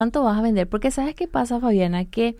¿cuánto vas a vender? Porque ¿sabes qué pasa, Fabiana? Que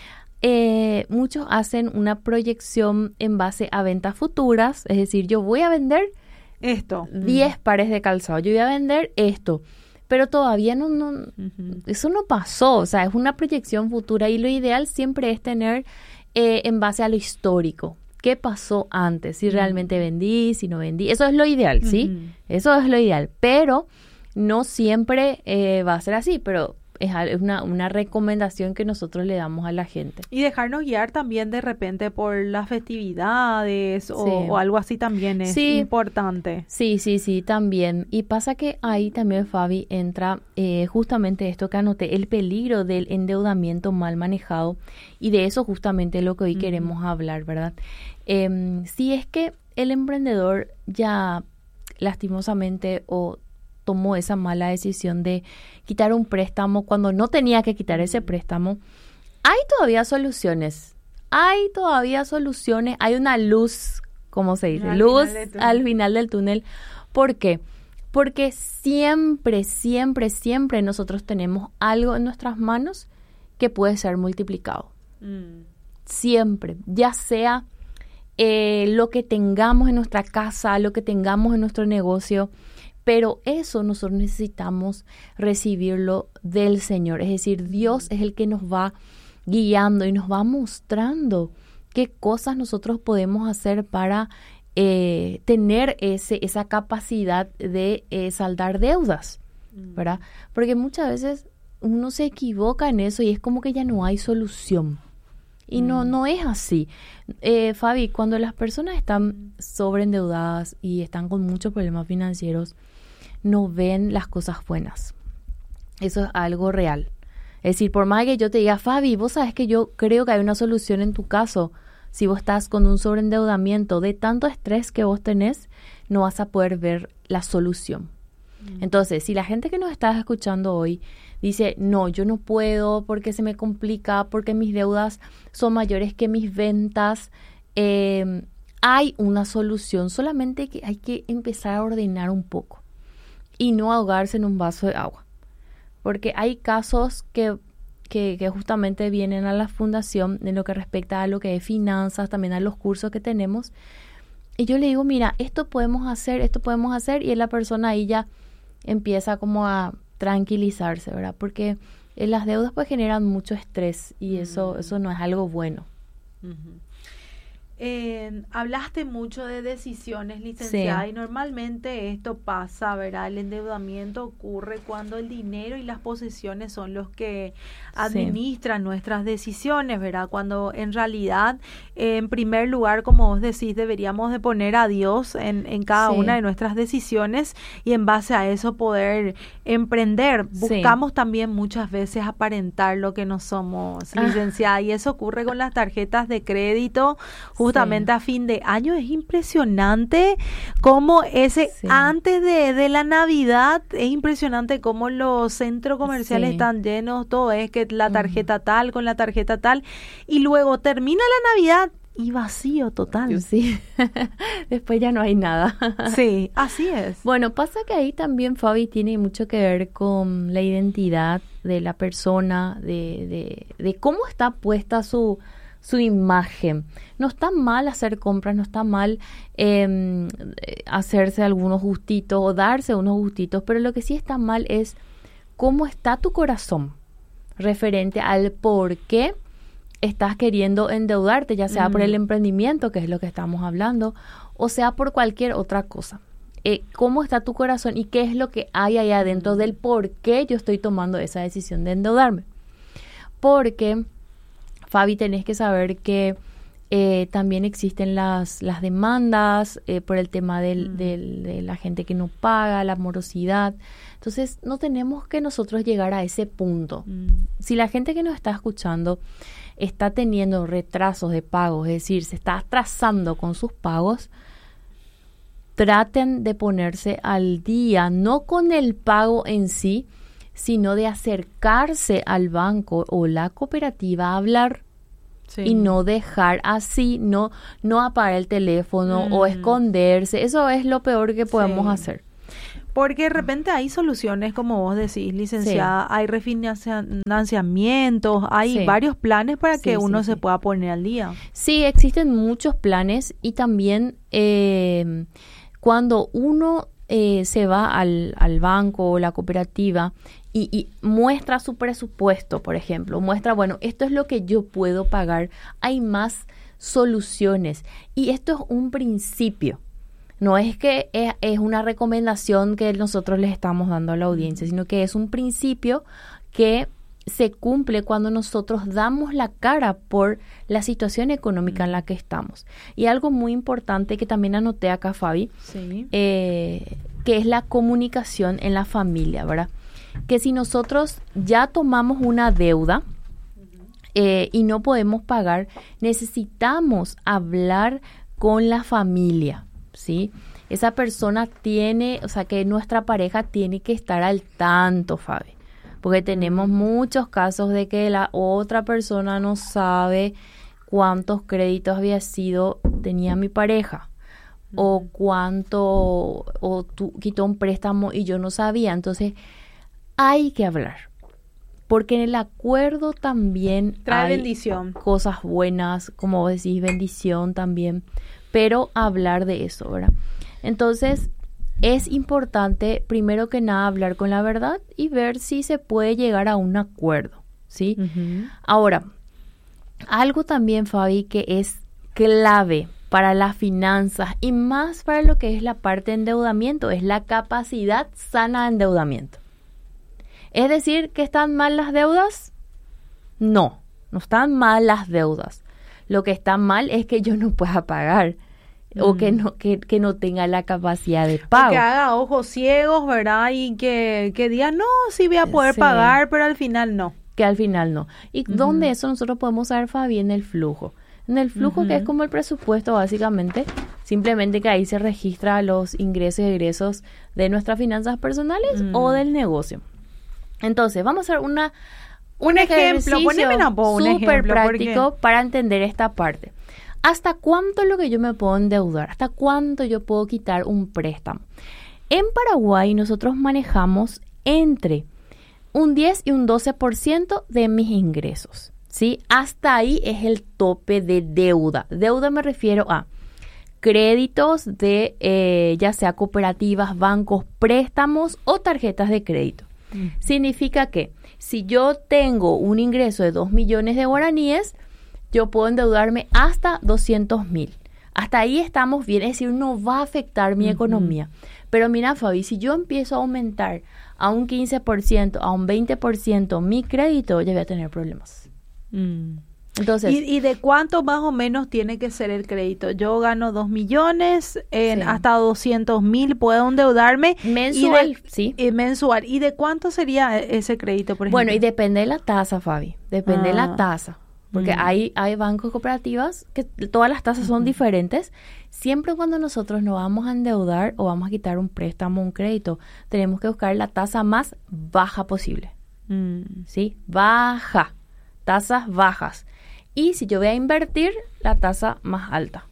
muchos hacen una proyección en base a ventas futuras, es decir, yo voy a vender esto, 10 pares de calzado, yo voy a vender esto, pero todavía no, eso no pasó, o sea, es una proyección futura y lo ideal siempre es tener en base a lo histórico. ¿Qué pasó antes? Si realmente vendí, si no vendí. Eso es lo ideal, ¿sí? Eso es lo ideal. Pero no siempre va a ser así, pero es una recomendación que nosotros le damos a la gente. Y dejarnos guiar también de repente por las festividades o algo así también es importante. Sí, también. Y pasa que ahí también, Fabi, entra justamente esto que anoté, el peligro del endeudamiento mal manejado. Y de eso justamente es lo que hoy queremos hablar, ¿verdad? Si es que el emprendedor ya lastimosamente tomó esa mala decisión de quitar un préstamo cuando no tenía que quitar ese préstamo, hay todavía soluciones. Hay una luz, como se dice, luz al final del túnel. ¿Por qué? Porque siempre nosotros tenemos algo en nuestras manos que puede ser multiplicado. Siempre, ya sea lo que tengamos en nuestra casa, lo que tengamos en nuestro negocio, pero eso nosotros necesitamos recibirlo del Señor. Es decir, Dios es el que nos va guiando y nos va mostrando qué cosas nosotros podemos hacer para tener esa capacidad de saldar deudas, ¿verdad? Porque muchas veces uno se equivoca en eso y es como que ya no hay solución. Y no es así. Fabi, cuando las personas están sobreendeudadas y están con muchos problemas financieros, no ven las cosas buenas. Eso es algo real. Es decir, por más que yo te diga, Fabi, vos sabes que yo creo que hay una solución en tu caso. Si vos estás con un sobreendeudamiento de tanto estrés que vos tenés, no vas a poder ver la solución. Entonces, si la gente que nos está escuchando hoy dice, no, yo no puedo porque se me complica, porque mis deudas son mayores que mis ventas, hay una solución, solamente que hay que empezar a ordenar un poco y no ahogarse en un vaso de agua. Porque hay casos que justamente vienen a la fundación en lo que respecta a lo que es finanzas, también a los cursos que tenemos. Y yo le digo, mira, esto podemos hacer, y la persona ahí ya empieza como a tranquilizarse, ¿verdad? Porque las deudas pues generan mucho estrés y eso no es algo bueno. Hablaste mucho de decisiones, licenciada, Sí. y normalmente esto pasa, ¿verdad? El endeudamiento ocurre cuando el dinero y las posesiones son los que administran nuestras decisiones, ¿verdad? Cuando en realidad, en primer lugar, como vos decís, deberíamos de poner a Dios en cada una de nuestras decisiones y en base a eso poder emprender. Buscamos también muchas veces aparentar lo que no somos, licenciada, y eso ocurre con las tarjetas de crédito, justamente a fin de año. Es impresionante cómo antes de la Navidad, es impresionante cómo los centros comerciales están llenos, todo es que la tarjeta tal con la tarjeta tal, y luego termina la Navidad y vacío total. Sí, después ya no hay nada. Sí, así es. Bueno, pasa que ahí también, Fabi, tiene mucho que ver con la identidad de la persona, de cómo está puesta su imagen. No está mal hacer compras, no está mal hacerse algunos gustitos o darse unos gustitos, pero lo que sí está mal es cómo está tu corazón referente al por qué estás queriendo endeudarte, ya sea por el emprendimiento, que es lo que estamos hablando, o sea por cualquier otra cosa. ¿Cómo está tu corazón y qué es lo que hay ahí adentro del por qué yo estoy tomando esa decisión de endeudarme? Porque, Fabi, tenés que saber que también existen las demandas por el tema de la gente que no paga, la morosidad. Entonces, no tenemos que nosotros llegar a ese punto. Si la gente que nos está escuchando está teniendo retrasos de pagos, es decir, se está atrasando con sus pagos, traten de ponerse al día, no con el pago en sí, sino de acercarse al banco o la cooperativa a hablar. Y no dejar así, no apagar el teléfono o esconderse. Eso es lo peor que podemos hacer. Porque de repente hay soluciones, como vos decís, licenciada, hay refinanciamientos, hay varios planes para que uno se pueda poner al día. Sí, existen muchos planes y también cuando uno se va al banco o la cooperativa y muestra su presupuesto, por ejemplo, muestra, bueno, esto es lo que yo puedo pagar, hay más soluciones y esto es un principio. No es que es una recomendación que nosotros les estamos dando a la audiencia, sino que es un principio que se cumple cuando nosotros damos la cara por la situación económica en la que estamos. Y algo muy importante que también anoté acá, Fabi, que es la comunicación en la familia, ¿verdad? Que si nosotros ya tomamos una deuda y no podemos pagar, necesitamos hablar con la familia, ¿sí? Esa persona tiene, o sea, que nuestra pareja tiene que estar al tanto, Fabi, porque tenemos muchos casos de que la otra persona no sabe cuántos créditos tenía mi pareja, o quitó un préstamo y yo no sabía. Entonces, hay que hablar, porque en el acuerdo también trae hay bendición, cosas buenas, como vos decís, bendición también, pero hablar de eso, ¿verdad? Entonces, es importante, primero que nada, hablar con la verdad y ver si se puede llegar a un acuerdo, ¿sí? Ahora, algo también, Fabi, que es clave para las finanzas y más para lo que es la parte de endeudamiento, es la capacidad sana de endeudamiento. ¿Es decir, que están mal las deudas? No están mal las deudas. Lo que está mal es que yo no pueda pagar o que no tenga la capacidad de pago. Que haga ojos ciegos, ¿verdad? Y que diga, no, sí voy a poder pagar, pero al final no. Que al final no. ¿Y dónde eso nosotros podemos saber, Fabi? En el flujo. En el flujo, que es como el presupuesto, básicamente. Simplemente que ahí se registra los ingresos y egresos de nuestras finanzas personales o del negocio. Entonces, vamos a hacer un ejemplo, súper práctico para entender esta parte. ¿Hasta cuánto es lo que yo me puedo endeudar? ¿Hasta cuánto yo puedo quitar un préstamo? En Paraguay nosotros manejamos entre un 10 y un 12% de mis ingresos, ¿sí? Hasta ahí es el tope de deuda. Deuda me refiero a créditos de ya sea cooperativas, bancos, préstamos o tarjetas de crédito. Significa que si yo tengo un ingreso de 2 millones de guaraníes, yo puedo endeudarme hasta 200.000. Hasta ahí estamos bien, es decir, no va a afectar mi economía. Pero mira, Fabi, si yo empiezo a aumentar a un 15%, a un 20% mi crédito, ya voy a tener problemas. Entonces, ¿Y de cuánto más o menos tiene que ser el crédito? Yo gano 2 millones, hasta 200.000 puedo endeudarme. Mensual, mensual. ¿Y de cuánto sería ese crédito, por ejemplo? Bueno, y depende de la tasa, Fabi. Depende de la tasa. Porque hay bancos cooperativas que todas las tasas son diferentes. Siempre cuando nosotros nos vamos a endeudar o vamos a quitar un préstamo, un crédito, tenemos que buscar la tasa más baja posible. ¿Sí? Baja. Tasas bajas. Y si yo voy a invertir, la tasa más alta.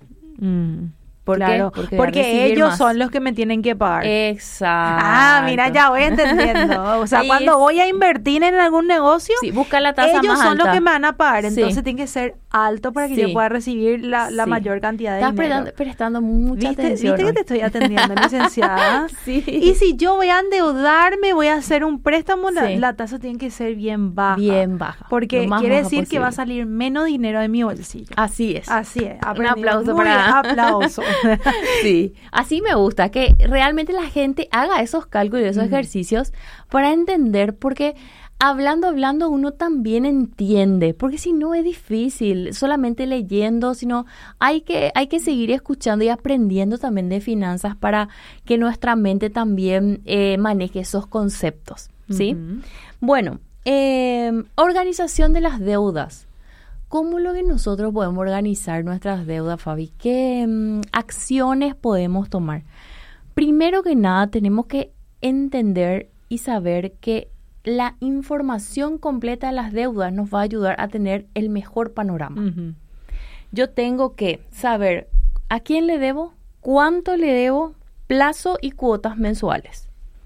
Claro, porque ellos son los que me tienen que pagar. Exacto. Mira, ya voy entendiendo. O sea, cuando voy a invertir en algún negocio, busca la tasa más alta. Ellos son los que me van a pagar. Entonces tiene que ser alto para que yo pueda recibir la mayor cantidad de dinero. Estás prestando mucha atención. ¿Viste que te estoy atendiendo, licenciada? Y si yo voy a endeudarme, voy a hacer un préstamo, la tasa tiene que ser bien baja. Bien baja. Porque quiere decir que va a salir menos dinero de mi bolsillo. Así es. Un aplauso aplauso. Sí, así me gusta que realmente la gente haga esos cálculos, esos ejercicios para entender, porque hablando uno también entiende, porque si no es difícil, solamente leyendo, sino hay que seguir escuchando y aprendiendo también de finanzas para que nuestra mente también maneje esos conceptos, ¿sí? Bueno, organización de las deudas. ¿Cómo lo que nosotros podemos organizar nuestras deudas, Fabi? ¿Qué acciones podemos tomar? Primero que nada, tenemos que entender y saber que la información completa de las deudas nos va a ayudar a tener el mejor panorama. Yo tengo que saber a quién le debo, cuánto le debo, plazo y cuotas mensuales.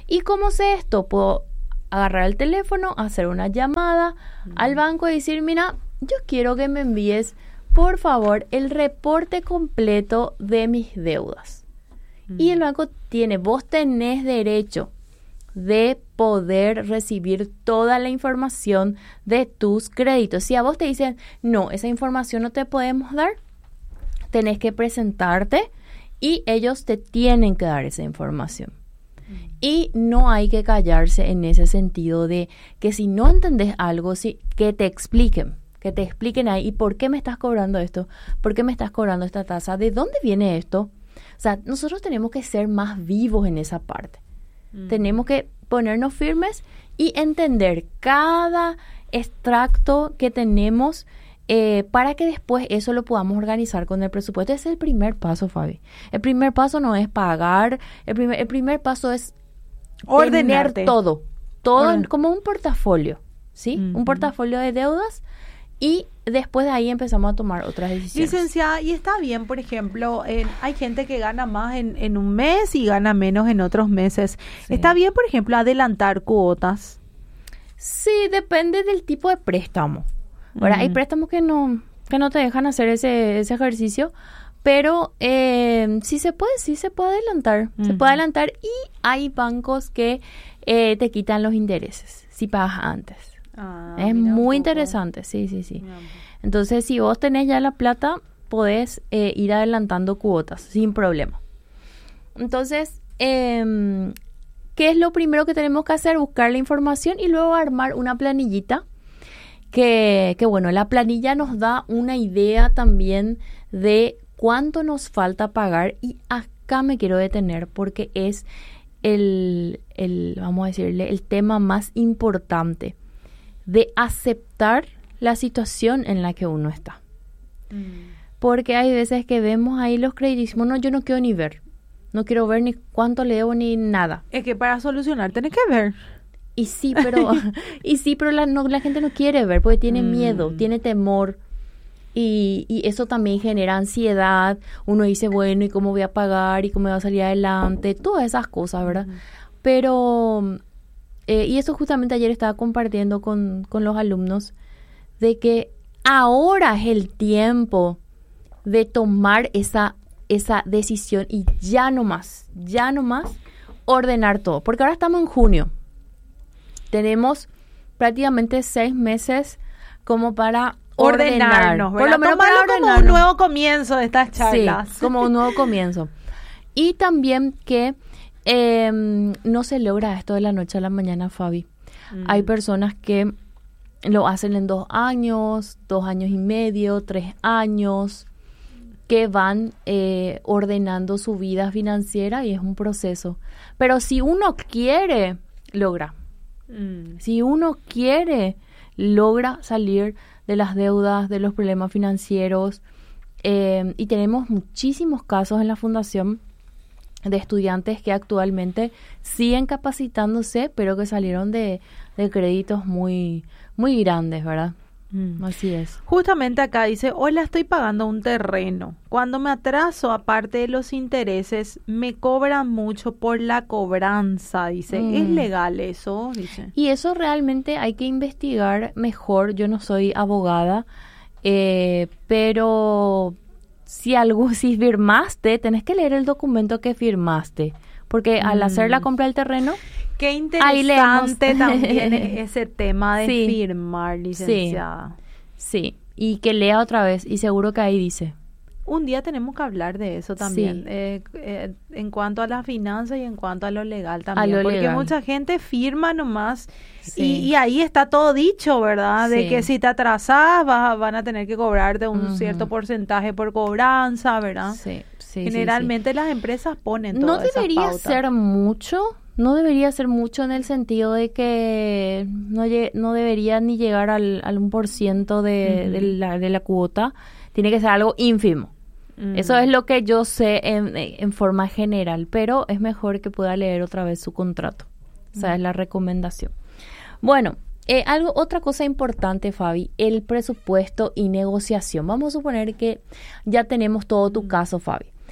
¿Y cómo sé esto? Puedo agarrar el teléfono, hacer una llamada al banco y decir, mira, yo quiero que me envíes, por favor, el reporte completo de mis deudas. Y el banco vos tenés derecho de poder recibir toda la información de tus créditos. Si a vos te dicen, no, esa información no te podemos dar, tenés que presentarte y ellos te tienen que dar esa información. Y no hay que callarse en ese sentido de que si no entendés algo, que te expliquen ahí, ¿y por qué me estás cobrando esto? ¿Por qué me estás cobrando esta tasa? ¿De dónde viene esto? O sea, nosotros tenemos que ser más vivos en esa parte. Tenemos que ponernos firmes y entender cada extracto que tenemos para que después eso lo podamos organizar con el presupuesto. Ese es el primer paso, Fabi. El primer paso no es pagar, el primer paso es ordenar todo como un portafolio, ¿sí? Un portafolio de deudas. Y después de ahí empezamos a tomar otras decisiones. Licenciada, y está bien, por ejemplo, hay gente que gana más en un mes y gana menos en otros meses. Sí. ¿Está bien, por ejemplo, adelantar cuotas? Sí, depende del tipo de préstamo. Ahora, hay préstamos que no te dejan hacer ese ejercicio, pero sí se puede adelantar. Se puede adelantar y hay bancos que te quitan los intereses si pagas antes. Es muy interesante, sí. Entonces, si vos tenés ya la plata, podés ir adelantando cuotas sin problema. Entonces, ¿qué es lo primero que tenemos que hacer? Buscar la información y luego armar una planillita que bueno, la planilla nos da una idea también de cuánto nos falta pagar, y acá me quiero detener porque es vamos a decirle, el tema más importante de aceptar la situación en la que uno está. Porque hay veces que vemos ahí los créditos y decimos, no, yo no quiero ni ver. No quiero ver ni cuánto le debo ni nada. Es que para solucionar tenés que ver. Y sí, pero la gente no quiere ver porque tiene miedo, tiene temor. Y eso también genera ansiedad. Uno dice, bueno, ¿y cómo voy a pagar? ¿Y cómo voy a salir adelante? Todas esas cosas, ¿verdad? Pero... y eso justamente ayer estaba compartiendo con los alumnos, de que ahora es el tiempo de tomar esa decisión y ya no más ordenar todo. Porque ahora estamos en junio. Tenemos prácticamente 6 meses como para ordenarnos. Por lo menos para ordenarnos. Como un nuevo comienzo de estas charlas. Sí, como un nuevo comienzo. Y también que no se logra esto de la noche a la mañana, Fabi. Hay personas que lo hacen en 2 años, 2 años y medio, 3 años, que van ordenando su vida financiera, y es un proceso. Pero si uno quiere, logra. Si uno quiere, logra salir de las deudas, de los problemas financieros. Y tenemos muchísimos casos en la fundación de estudiantes que actualmente siguen capacitándose, pero que salieron de créditos muy, muy grandes, ¿verdad? Así es. Justamente acá dice, hola, estoy pagando un terreno. Cuando me atraso, aparte de los intereses, me cobran mucho por la cobranza, dice. ¿Es legal eso? Dice. Y eso realmente hay que investigar mejor. Yo no soy abogada, pero... Si firmaste, tenés que leer el documento que firmaste, porque al hacer la compra del terreno... Qué interesante también ese tema de firmar, licenciada. Sí, y que lea otra vez, y seguro que ahí dice. Un día tenemos que hablar de eso también, en cuanto a la finanza y en cuanto a lo legal también, porque mucha gente firma nomás y ahí está todo dicho, ¿verdad? De que si te atrasás van a tener que cobrarte un cierto porcentaje por cobranza, ¿verdad? Generalmente las empresas ponen todas esas pautas. No debería ser mucho en el sentido de que no debería ni llegar al 1% de la cuota, tiene que ser algo ínfimo. Eso es lo que yo sé en forma general, pero es mejor que pueda leer otra vez su contrato. Esa es la recomendación. Bueno, otra cosa importante, Fabi, el presupuesto y negociación. Vamos a suponer que ya tenemos todo tu caso, Fabi.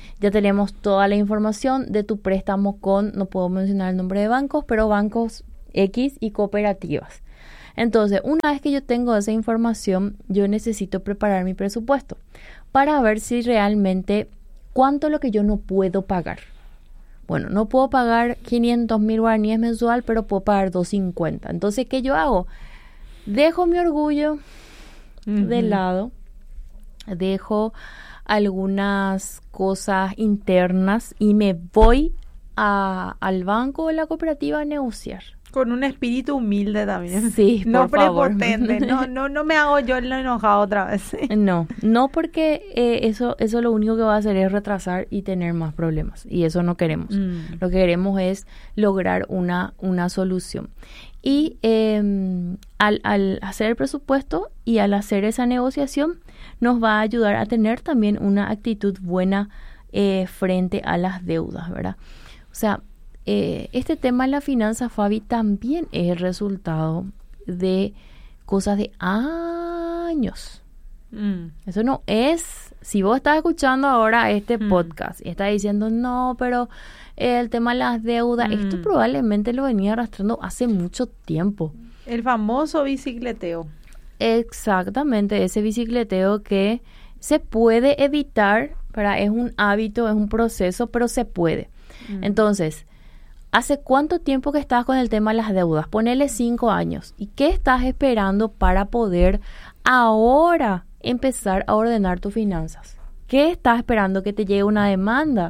Ya tenemos toda la información de tu préstamo con, no puedo mencionar el nombre de bancos, pero bancos X y cooperativas. Entonces, una vez que yo tengo esa información, yo necesito preparar mi presupuesto para ver si realmente cuánto es lo que yo no puedo pagar. Bueno, no puedo pagar 500.000 guaraníes mensual, pero puedo pagar 250. Entonces, ¿qué yo hago? Dejo mi orgullo de lado, dejo algunas cosas internas y me voy al banco o a la cooperativa a negociar. Con un espíritu humilde también. Sí, no prepotente. No me hago yo el enojado otra vez. No porque eso lo único que va a hacer es retrasar y tener más problemas. Y eso no queremos. Lo que queremos es lograr una solución. Y al hacer el presupuesto y al hacer esa negociación, nos va a ayudar a tener también una actitud buena frente a las deudas, ¿verdad? O sea, este tema de la finanza, Fabi, también es el resultado de cosas de años. Eso no es, si vos estás escuchando ahora este podcast y estás diciendo, no, pero el tema de las deudas, esto probablemente lo venía arrastrando hace mucho tiempo. El famoso bicicleteo. Exactamente, ese bicicleteo que se puede evitar, ¿verdad? Es un hábito, es un proceso, pero se puede. Entonces, ¿hace cuánto tiempo que estás con el tema de las deudas? Ponele 5 años. ¿Y qué estás esperando para poder ahora empezar a ordenar tus finanzas? ¿Qué estás esperando? ¿Que te llegue una demanda?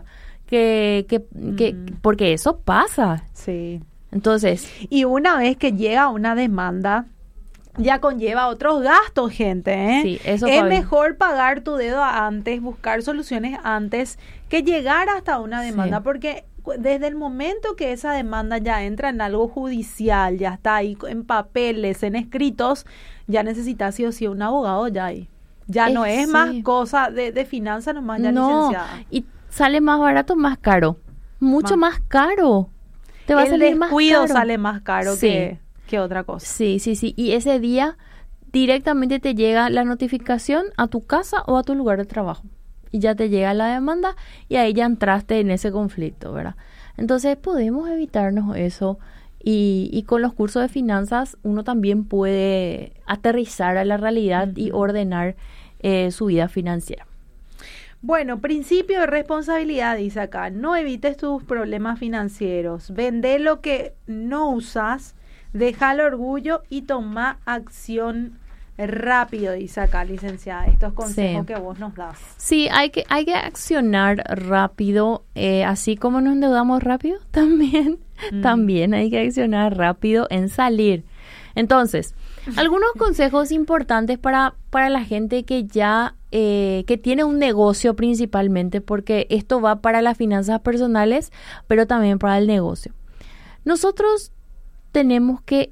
Porque eso pasa. Sí. Entonces, y una vez que llega una demanda, ya conlleva otros gastos, gente, ¿eh? Sí, eso es mejor pagar tu deuda antes, buscar soluciones antes que llegar hasta una demanda, porque desde el momento que esa demanda ya entra en algo judicial, ya está ahí en papeles, en escritos, ya necesitas sí o sí un abogado ya ahí. Ya no es más cosa de finanzas nomás, ya licenciada. Y sale más barato, más caro. Mucho más caro. Te va a salir más caro. El descuido sale más caro que otra cosa. Sí. Y ese día directamente te llega la notificación a tu casa o a tu lugar de trabajo. Y ya te llega la demanda y ahí ya entraste en ese conflicto, ¿verdad? Entonces podemos evitarnos eso y con los cursos de finanzas uno también puede aterrizar a la realidad y ordenar su vida financiera. Bueno, principio de responsabilidad, dice acá, no evites tus problemas financieros, vende lo que no usas, deja el orgullo y toma acción rápido, dice acá, licenciada, estos consejos que vos nos das. Sí, hay que accionar rápido, así como nos endeudamos rápido, también hay que accionar rápido en salir. Entonces, algunos consejos importantes para la gente que ya que tiene un negocio principalmente, porque esto va para las finanzas personales, pero también para el negocio. Nosotros tenemos que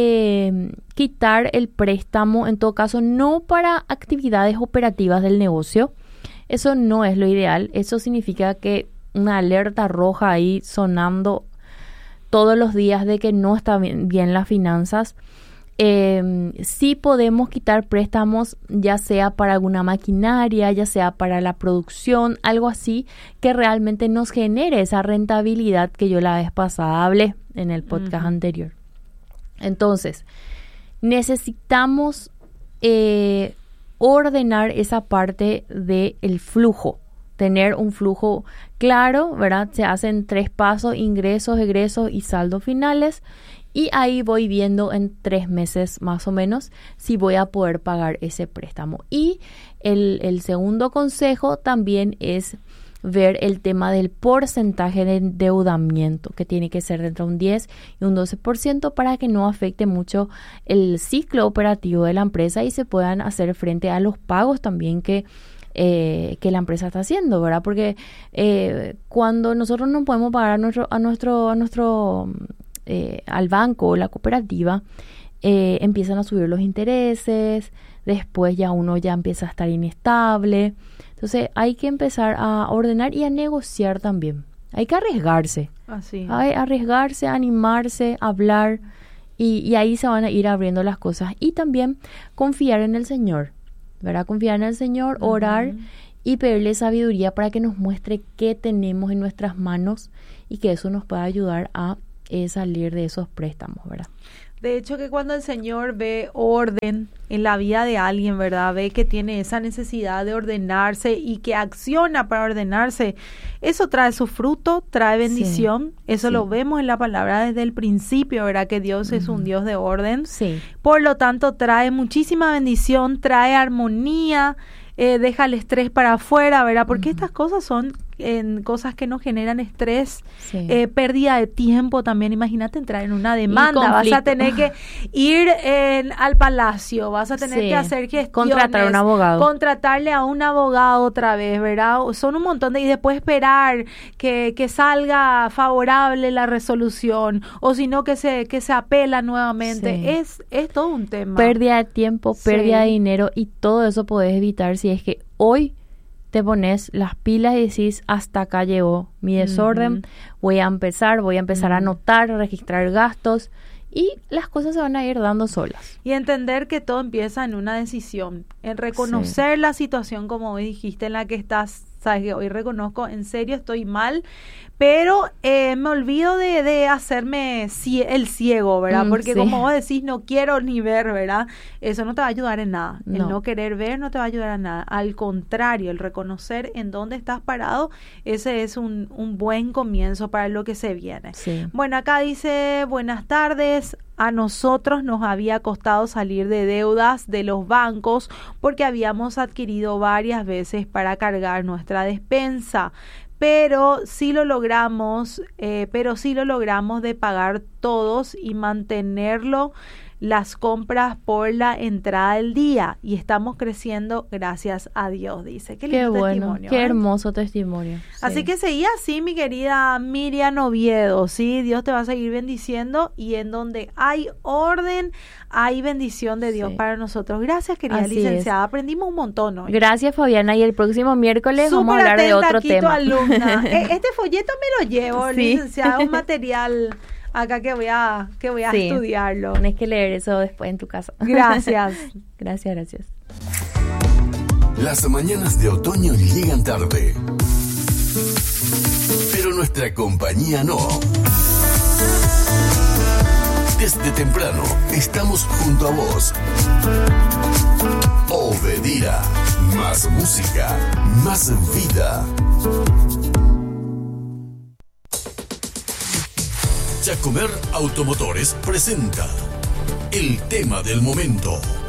quitar el préstamo, en todo caso, no para actividades operativas del negocio. Eso no es lo ideal. Eso significa que una alerta roja ahí sonando todos los días de que no está bien las finanzas. Sí podemos quitar préstamos, ya sea para alguna maquinaria, ya sea para la producción, algo así que realmente nos genere esa rentabilidad que yo la vez pasada hablé en el podcast anterior. Entonces, necesitamos ordenar esa parte del flujo, tener un flujo claro, ¿verdad? Se hacen 3 pasos: ingresos, egresos y saldos finales. Y ahí voy viendo en 3 meses más o menos si voy a poder pagar ese préstamo. Y el segundo consejo también es ver el tema del porcentaje de endeudamiento, que tiene que ser entre un 10 y un 12% para que no afecte mucho el ciclo operativo de la empresa y se puedan hacer frente a los pagos también que la empresa está haciendo, ¿verdad? Porque cuando nosotros no podemos pagar al banco o la cooperativa, empiezan a subir los intereses, después ya uno ya empieza a estar inestable. Entonces hay que empezar a ordenar y a negociar también. Hay que arriesgarse. Arriesgarse, animarse, hablar y ahí se van a ir abriendo las cosas. Y también confiar en el Señor, ¿verdad? Confiar en el Señor, orar y pedirle sabiduría para que nos muestre qué tenemos en nuestras manos y que eso nos pueda ayudar a salir de esos préstamos, ¿verdad? De hecho, que cuando el Señor ve orden en la vida de alguien, ¿verdad? Ve que tiene esa necesidad de ordenarse y que acciona para ordenarse, eso trae su fruto, trae bendición. Sí, eso lo vemos en la palabra desde el principio, ¿verdad? Que Dios es un Dios de orden. Sí. Por lo tanto, trae muchísima bendición, trae armonía, deja el estrés para afuera, ¿verdad? Porque estas cosas son cosas que nos generan estrés, pérdida de tiempo también. Imagínate entrar en una demanda, vas a tener que ir al palacio, vas a tener que hacer gestiones, contratar a un abogado, contratarle a un abogado otra vez, ¿verdad? Son un montón y después esperar que salga favorable la resolución, o si no que se apela nuevamente. Es todo un tema. Pérdida de tiempo, pérdida de dinero, y todo eso podés evitar si es que hoy te pones las pilas y decís, hasta acá llegó mi desorden, voy a empezar a anotar, a registrar gastos, y las cosas se van a ir dando solas. Y entender que todo empieza en una decisión, en reconocer la situación, como hoy dijiste, en la que estás. Sabes que hoy reconozco, en serio estoy mal, pero me olvido de hacerme el ciego, ¿verdad? Porque como vos decís, no quiero ni ver, ¿verdad? Eso no te va a ayudar en nada. No. El no querer ver no te va a ayudar a nada. Al contrario, el reconocer en dónde estás parado, ese es un buen comienzo para lo que se viene. Sí. Bueno, acá dice, buenas tardes. A nosotros nos había costado salir de deudas de los bancos porque habíamos adquirido varias veces para cargar nuestra despensa, pero sí lo logramos de pagar todos y mantenerlo las compras por la entrada del día, y estamos creciendo gracias a Dios, dice. Qué lindo testimonio. Qué hermoso testimonio. Así que seguí así, mi querida Miriam Oviedo, ¿sí? Dios te va a seguir bendiciendo, y en donde hay orden, hay bendición de Dios para nosotros. Gracias, querida licenciada. Aprendimos un montón hoy. Gracias, Fabiana, y el próximo miércoles vamos a hablar de otro tema. Tu alumna. Este folleto me lo llevo, licenciada, un material acá que voy a estudiarlo. Tienes que leer eso después en tu casa. Gracias. Gracias. Las mañanas de otoño llegan tarde, pero nuestra compañía no. Desde temprano estamos junto a vos. Obedira. Más música, más vida. Jacomer Automotores presenta el tema del momento.